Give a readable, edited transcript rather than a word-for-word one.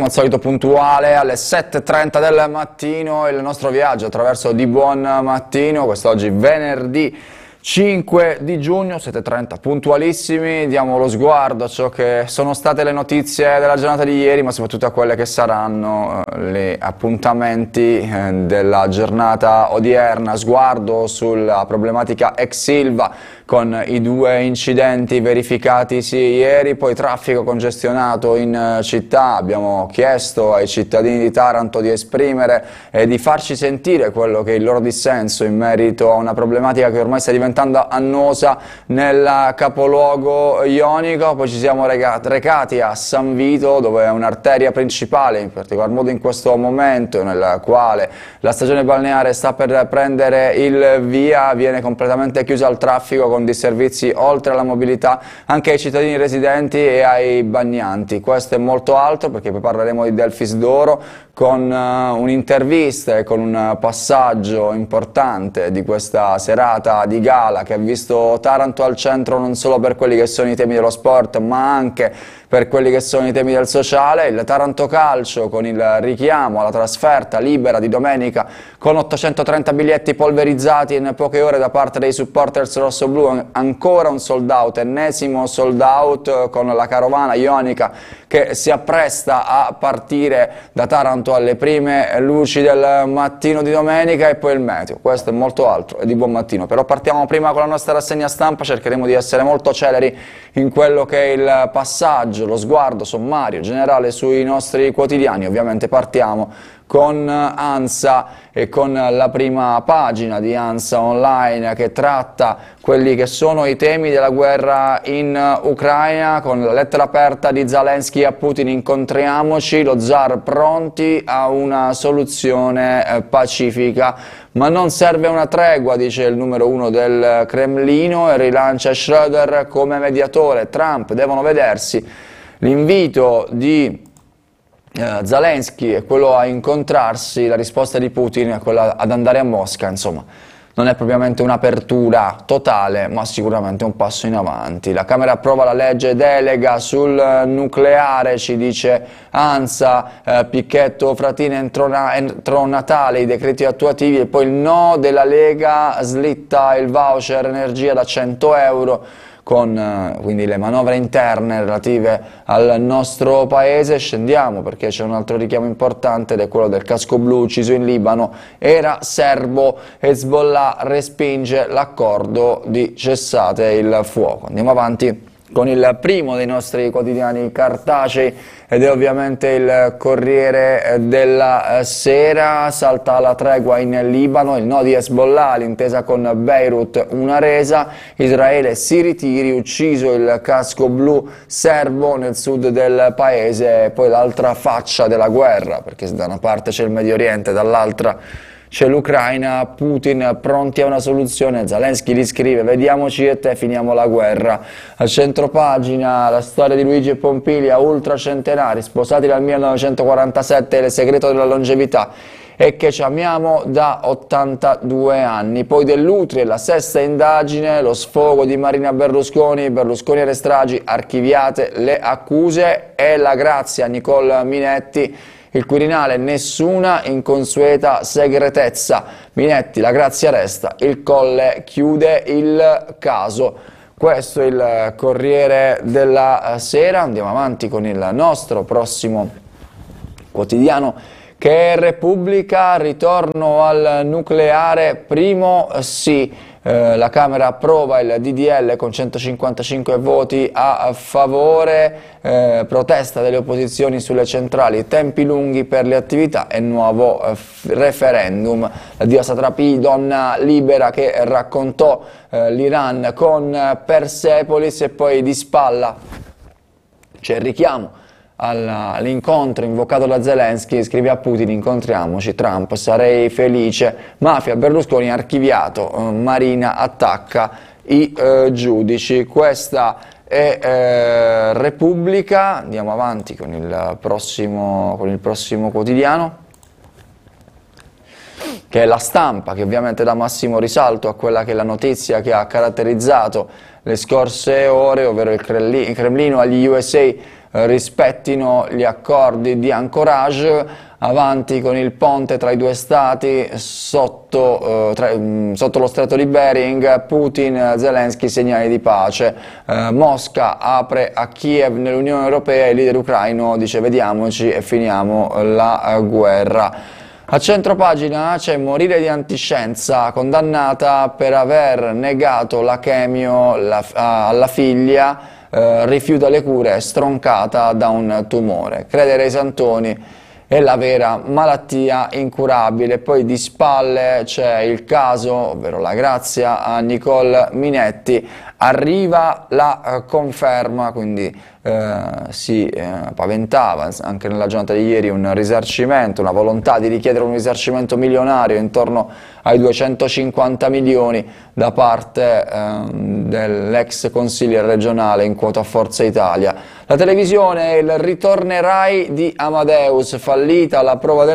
Come al solito puntuale alle 7:30 del mattino il nostro viaggio attraverso Di Buon Mattino, quest'oggi venerdì 5 di giugno, 7:30, puntualissimi, diamo lo sguardo a ciò che sono state le notizie della giornata di ieri, ma soprattutto a quelle che saranno gli appuntamenti della giornata odierna, sguardo sulla problematica ex Ilva con i 2 incidenti verificatisi ieri, poi traffico congestionato in città. Abbiamo chiesto ai cittadini di Taranto di esprimere e di farci sentire quello che è il loro dissenso in merito a una problematica che ormai sta diventando annosa nel capoluogo ionico. Poi ci siamo recati a San Vito, dove è un'arteria principale, in particolar modo in questo momento nel quale la stagione balneare sta per prendere il via, viene completamente chiusa al traffico con disservizi oltre alla mobilità anche ai cittadini residenti e ai bagnanti. Questo e molto altro, perché poi parleremo di Delfis d'Oro con un'intervista e con un passaggio importante di questa serata di gala che ha visto Taranto al centro non solo per quelli che sono i temi dello sport, ma anche per quelli che sono i temi del sociale. Il Taranto Calcio con il richiamo alla trasferta libera di domenica con 830 biglietti polverizzati in poche ore da parte dei supporters rossoblu, ancora un sold out, ennesimo sold out, con la carovana ionica che si appresta a partire da Taranto alle prime luci del mattino di domenica, e poi il meteo. Questo è molto altro e di buon mattino. Però partiamo prima con la nostra rassegna stampa, cercheremo di essere molto celeri in quello che è il passaggio, lo sguardo sommario generale sui nostri quotidiani. Ovviamente partiamo con ANSA e con la prima pagina di ANSA Online, che tratta quelli che sono i temi della guerra in Ucraina, con la lettera aperta di Zelensky a Putin: incontriamoci, lo zar pronti a una soluzione pacifica. Ma non serve una tregua, dice il numero 1 del Cremlino, e rilancia Schröder come mediatore. Trump devono vedersi. L'invito di Zelensky è quello a incontrarsi, la risposta di Putin è quella ad andare a Mosca. Insomma, non è propriamente un'apertura totale, ma sicuramente un passo in avanti. La Camera approva la legge delega sul nucleare, ci dice ANSA, Picchetto, Frattini entro Natale, i decreti attuativi, e poi il no della Lega, slitta il voucher energia da 100 euro, con quindi le manovre interne relative al nostro paese. Scendiamo perché c'è un altro richiamo importante, ed è quello del casco blu ucciso in Libano. Era serbo, Hezbollah respinge l'accordo di cessate il fuoco. Andiamo avanti con il primo dei nostri quotidiani cartacei, ed è ovviamente il Corriere della Sera. Salta la tregua in Libano, il no di Hezbollah, l'intesa con Beirut una resa, Israele si ritiri, ucciso il casco blu serbo nel sud del paese. E poi l'altra faccia della guerra, perché da una parte c'è il Medio Oriente, dall'altra c'è l'Ucraina. Putin pronti a una soluzione, Zelensky gli scrive: vediamoci e te, finiamo la guerra. A centropagina la storia di Luigi e Pompilia, ultracentenari, sposati dal 1947, il segreto della longevità è che ci amiamo da 82 anni. Poi dell'Utri, la sesta indagine, lo sfogo di Marina Berlusconi e le stragi, archiviate le accuse, e la grazia a Nicole Minetti. Il Quirinale: nessuna inconsueta segretezza. Minetti: la grazia resta, il Colle chiude il caso. Questo è il Corriere della Sera. Andiamo avanti con il nostro prossimo quotidiano, che è Repubblica. Ritorno al nucleare, primo sì. La Camera approva il DDL con 155 voti a favore, protesta delle opposizioni sulle centrali, tempi lunghi per le attività e nuovo referendum. La diva Satrapi, donna libera, che raccontò l'Iran con Persepolis, e poi di spalla c'è il richiamo all'incontro invocato da Zelensky. Scrive a Putin: incontriamoci, Trump, sarei felice. Mafia, Berlusconi archiviato, Marina attacca i giudici. Questa è Repubblica. Andiamo avanti con il prossimo quotidiano, che è La Stampa, che ovviamente dà massimo risalto a quella che è la notizia che ha caratterizzato le scorse ore, ovvero il Cremlino agli USA rispettino gli accordi di anchorage. Avanti con il ponte tra i due stati sotto lo stretto di Bering, Putin, Zelensky segnali di pace, Mosca apre a Kiev nell'Unione Europea, il leader ucraino dice vediamoci e finiamo la guerra. A centropagina c'è Morire di antiscienza, condannata per aver negato la chemio alla figlia, rifiuta le cure, stroncata da un tumore. Credere ai santoni è la vera malattia incurabile. Poi di spalle c'è il caso, ovvero la grazia a Nicole Minetti, arriva la conferma, quindi si paventava anche nella giornata di ieri un risarcimento, una volontà di richiedere un risarcimento milionario intorno ai 250 milioni da parte dell'ex consigliere regionale in quota Forza Italia. La televisione è il ritornerai di Amadeus, fallita la prova del